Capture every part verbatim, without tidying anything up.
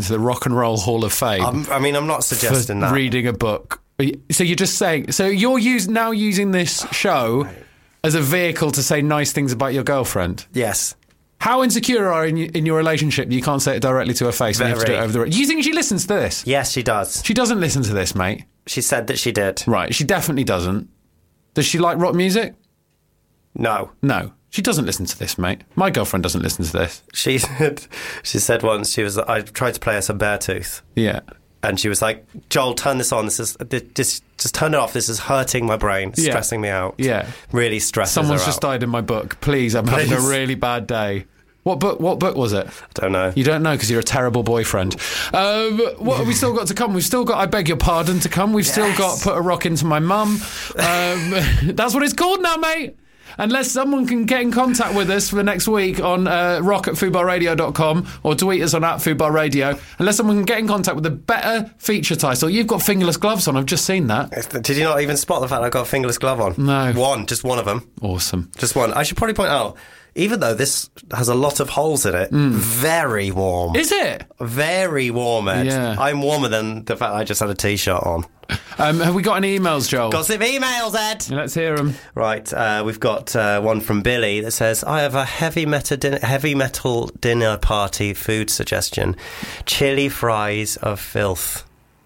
into the Rock and Roll Hall of Fame. I'm, I mean, I'm not suggesting for that. reading a book. So you're just saying... So you're use, now using this show as a vehicle to say nice things about your girlfriend? Yes. How insecure are you in, in your relationship you can't say it directly to her face and you have to do it over the... Do you think she listens to this? Yes, she does. She doesn't listen to this, mate. She said that she did. Right, she definitely doesn't. Does she like rock music? No. No. She doesn't listen to this, mate. My girlfriend doesn't listen to this. She said, she said once, she was, I tried to play her some Beartooth. Yeah. And she was like, Joel, turn this on. This is just just turn it off. This is hurting my brain, it's yeah. stressing me out. Yeah. Really stresses Someone's her just out. died in my book. Please, I'm Please. having a really bad day. What book What book was it? I don't know. You don't know because you're a terrible boyfriend. Um, what have we still got to come? We've still got I Beg Your Pardon to come. We've Yes. still got Put a Rock Into My Mum. Um, that's what it's called now, mate. Unless someone can get in contact with us for next week on uh, rock at foodbar radio dot com or tweet us on at foodbar radio. Unless someone can get in contact with a better feature title. You've got fingerless gloves on. I've just seen that. Did you not even spot the fact I got a fingerless glove on? No. One, just one of them. Awesome. Just one. I should probably point out, even though this has a lot of holes in it, Mm. very warm. Is it? Very warm, Ed. Yeah. I'm warmer than the fact I just had a T-shirt on. Um, have we got any emails, Joel? Gossip emails, Ed! Let's hear them. Right, uh, we've got uh, one from Billy that says, I have a heavy metal, din- heavy metal dinner party food suggestion. Chili fries of filth.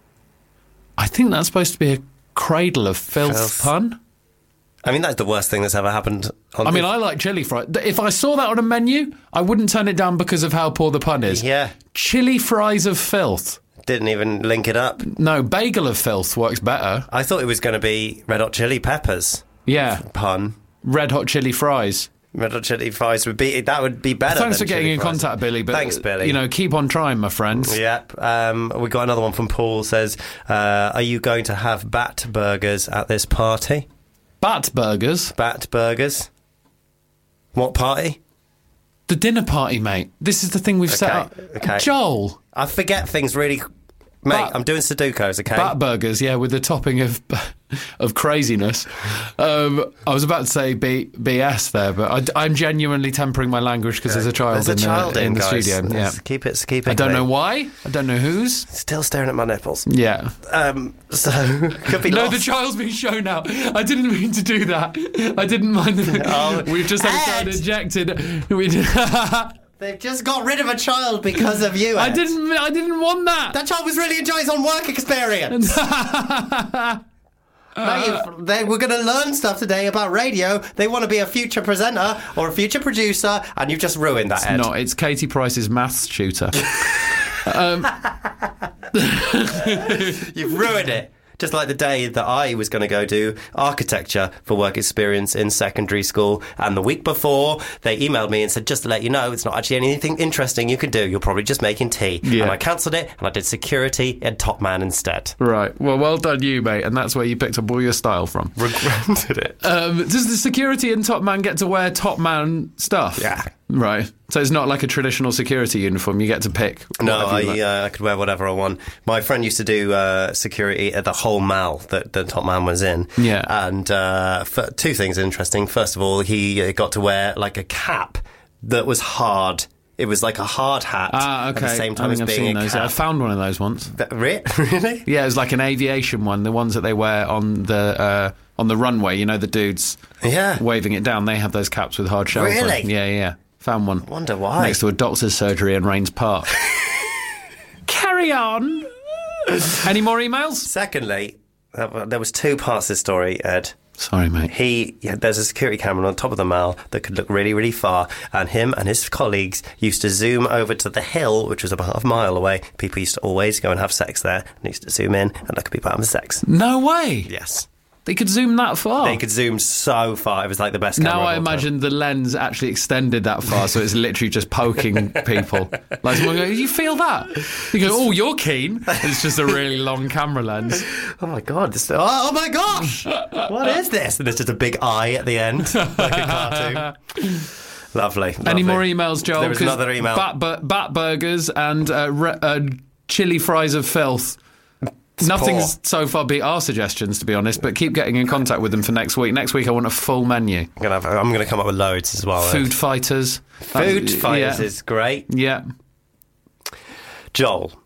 I think that's supposed to be a cradle of filth, Filth. pun. I mean, that's the worst thing that's ever happened on I mean, this- I like chili fries. If I saw that on a menu, I wouldn't turn it down because of how poor the pun is. Yeah. Chili fries of filth. Didn't even link it up. No, bagel of filth works better. I thought it was going to be Red Hot Chili Peppers. Yeah. Pun. Red hot chili fries. Red Hot Chili Fries would be, that would be better. Thanks than for getting chili in fries. contact, Billy. But, Thanks, Billy. You know, keep on trying, my friends. Yep. Um, we got another one from Paul. Says, uh, are you going to have bat burgers at this party? Bat burgers. Bat burgers. What party? The dinner party, mate. This is the thing we've set Okay, up. okay. Joel. I forget things really... Mate, Bat- I'm doing Sudokus, okay? Bat burgers, yeah, with the topping of of craziness. Um, I was about to say B, B S there, but I, I'm genuinely tempering my language because there's a child There's a in, child the, in, in the guys. studio. Yeah. Let's keep it, keep it I don't clean. know why. I don't know whose. Still staring at my nipples. Yeah. Um, so, could be No, lost. the child's being shown out. I didn't mean to do that. I didn't mind the... Oh, We've just had a child Ed! injected. We did... They've just got rid of a child because of you, I Ed. didn't. I didn't want that. That child was really enjoying his own work experience. Mate, they were going to learn stuff today about radio. They want to be a future presenter or a future producer, and you've just ruined that, Ed. No, it's Katie Price's maths tutor. um, You've ruined it. Just like the day that I was going to go do architecture for work experience in secondary school, and the week before they emailed me and said, just to let you know, it's not actually anything interesting you can do, you're probably just making tea. Yeah. And I cancelled it and I did security at Top Man instead. right. Well, well done you, mate. And that's where you picked up all your style from. Regretted it. Um, does the security in Top Man get to wear Top Man stuff? Yeah. Right. So it's not like a traditional security uniform. You get to pick. No, whatever I, you like. uh, I could wear whatever I want. My friend used to do uh, security at the whole mall that the Top Man was in. Yeah. And uh, for, two things interesting. First of all, he uh, got to wear like a cap that was hard. It was like a hard hat Ah, okay. at the same time I as think I've being seen a those. cap. I found one of those once. That- re- really? Yeah, it was like an aviation one. The ones that they wear on the uh, on the runway. You know, the dudes Yeah. waving it down. They have those caps with hard shells. on. Really? Yeah, yeah. Found one. Wonder why. Next to a doctor's surgery in Rains Park. Carry on. Any more emails? Secondly, uh, there was two parts to this story, Ed. Sorry, mate. He, yeah, there's a security camera on top of the mall that could look really, really far, and him and his colleagues used to zoom over to the hill, which was about a mile away. People used to always go and have sex there, and used to zoom in and look at people having sex. No way. Yes. They could zoom that far. They could zoom so far. It was like the best camera Now of I all time. imagine the lens actually extended that far, so it's literally just poking people. Like someone goes, you feel that? You go, oh, you're keen. It's just a really long camera lens. Oh my god! This, oh, oh my gosh! What is this? And there's just a big eye at the end, like a cartoon. Lovely, lovely. Any more emails, Joel? There was 'Cause another email. Bat, bur- bat burgers and uh, re- uh, chili fries of filth. Nothing's poor. so far beat our suggestions, to be honest, but keep getting in contact with them for next week. Next week I want a full menu. I'm gonna, have, I'm gonna come up with loads as well. Food Ed. fighters. Food That's- fighters yeah. is great. Yeah. Joel,